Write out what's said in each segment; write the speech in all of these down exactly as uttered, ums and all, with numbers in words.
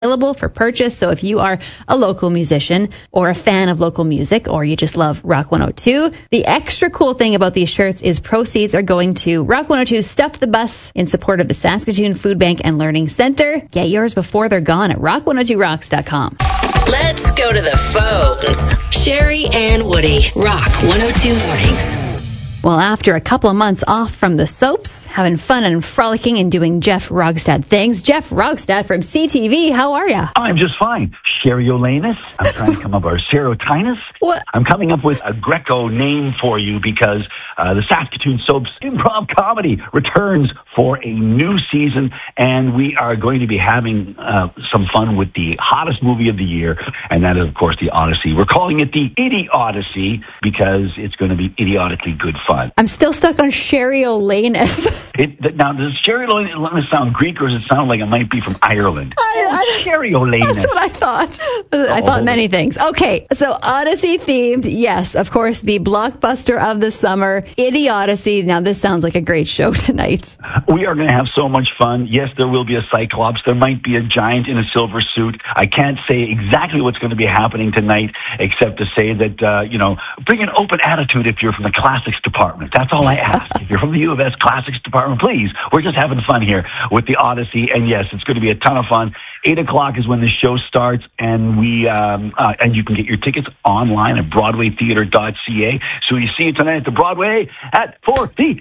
available for purchase. So if you are a local musician or a fan of local music, or you just love Rock one oh two, the extra cool thing about these shirts is proceeds are going to Rock one oh two's Stuff the Bus in support of the Saskatoon Food Bank and Learning Center. Get yours before they're gone at rock one oh two rocks dot com. Let's go to the phones. Sherry and Woody, Rock one oh two Mornings. Well, after a couple of months off from the soaps, having fun and frolicking and doing Jeff Rogstad things, Jeff Rogstad from C T V, how are ya? I'm just fine. Sherry-olanus. I'm trying to come up with serotinus. What? I'm coming up with a Greco name for you because uh, the Saskatoon Soaps Improv Comedy returns for a new season, and we are going to be having uh, some fun with the hottest movie of the year, and that is, of course, The Odyssey. We're calling it the Idiodyssey because it's going to be idiotically good fun. I'm still stuck on Sherry-olanus. It, now, does Sherry-olanus sound Greek, or does it sound like it might be from Ireland? I, I, Sherry-olanus. That's what I thought. I thought many things. Okay, so Odyssey themed, yes, of course, the blockbuster of the summer, Idiodyssey. Now, this sounds like a great show tonight. We are going to have so much fun. Yes, there will be a Cyclops. There might be a giant in a silver suit. I can't say exactly what's going to be happening tonight, except to say that, uh, you know, bring an open attitude if you're from the classics department. That's all I ask. If you're from the U of S classics department, please. We're just having fun here with the Odyssey. And yes, it's going to be a ton of fun. Eight o'clock is when the show starts, and we um, uh, and you can get your tickets online at broadway theatre dot c a. So we see you tonight at the Broadway at for the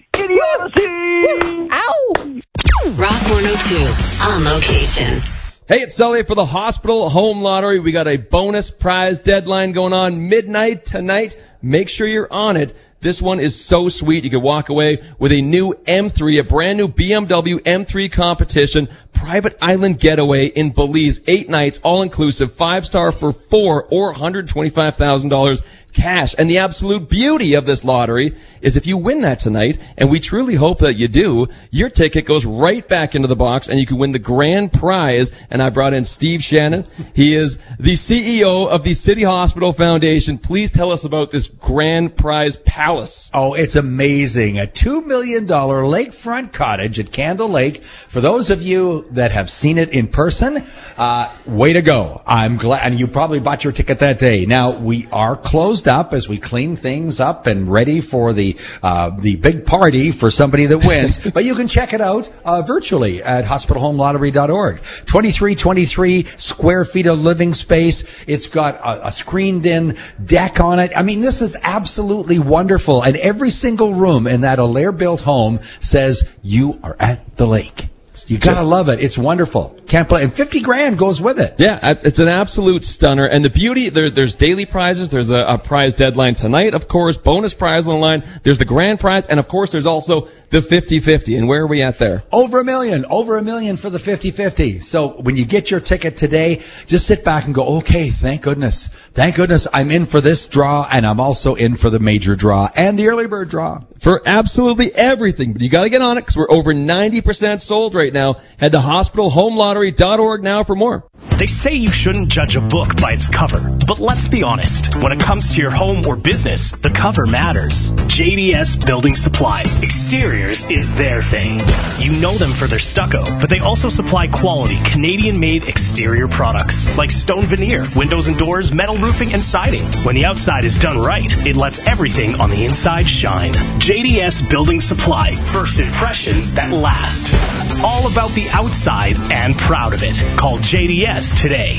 Idiodyssey. Ow! Rock one oh two on location. Hey, it's Sully for the Hospital Home Lottery. We got a bonus prize deadline going on midnight tonight. Make sure you're on it. This one is so sweet. You could walk away with a new M three, a brand new B M W M three competition, private island getaway in Belize, eight nights, all inclusive, five star for four or one hundred twenty-five thousand dollars cash. And the absolute beauty of this lottery is if you win that tonight, and we truly hope that you do, your ticket goes right back into the box and you can win the grand prize. And I brought in Steve Shannon. He is the C E O of the City Hospital Foundation. Please tell us about this grand prize palace. Oh, it's amazing. A two million dollars lakefront cottage at Candle Lake. For those of you that have seen it in person, uh, way to go. I'm glad, and you probably bought your ticket that day. Now, we are closed up as we clean things up and ready for the uh, the big party for somebody that wins. But you can check it out uh, virtually at hospital home lottery dot org. twenty-three twenty-three square feet of living space. It's got a, a screened-in deck on it. I mean, this is absolutely wonderful. And every single room in that Allaire-built home says you are at the lake. You gotta Just, love it. It's wonderful. Can't play. And fifty grand goes with it. Yeah, it's an absolute stunner. And the beauty, there, there's daily prizes. There's a, a prize deadline tonight, of course. Bonus prize on the line. There's the grand prize. And, of course, there's also the fifty-fifty. And where are we at there? Over a million. Over a million for the fifty-fifty. So when you get your ticket today, just sit back and go, okay, thank goodness. Thank goodness I'm in for this draw, and I'm also in for the major draw and the early bird draw. For absolutely everything. But you got to get on it because we're over ninety percent sold right now. Head to hospital home lottery dot org now for more. They say you shouldn't judge a book by its cover. But let's be honest. When it comes to your home or business, the cover matters. J D S Building Supply. Exteriors is their thing. You know them for their stucco, but they also supply quality Canadian-made exterior products like stone veneer, windows and doors, metal roofing, and siding. When the outside is done right, it lets everything on the inside shine. J D S Building Supply. First impressions that last. All about the outside and proud of it. Call J D S today.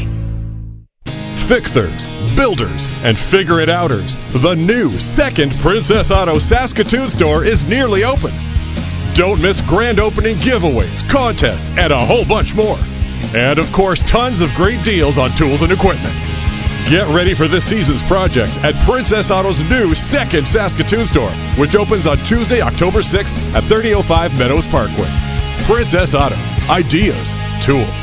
Fixers, builders, and figure-it-outers. The new second Princess Auto Saskatoon store is nearly open. Don't miss grand opening giveaways, contests, and a whole bunch more. And, of course, tons of great deals on tools and equipment. Get ready for this season's projects at Princess Auto's new second Saskatoon store, which opens on Tuesday, October sixth at thirty oh five Meadows Parkway. Princess Auto. Ideas. Tools.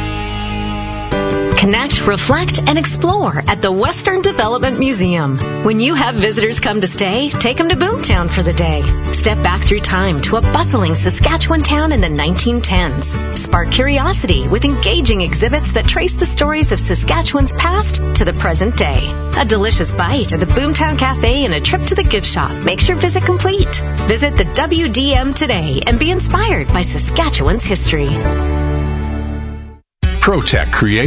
Connect, reflect, and explore at the Western Development Museum. When you have visitors come to stay, take them to Boomtown for the day. Step back through time to a bustling Saskatchewan town in the nineteen tens. Spark curiosity with engaging exhibits that trace the stories of Saskatchewan's past to the present day. A delicious bite at the Boomtown Cafe and a trip to the gift shop makes your visit complete. Visit the W D M today and be inspired by Saskatchewan's history. ProTech creates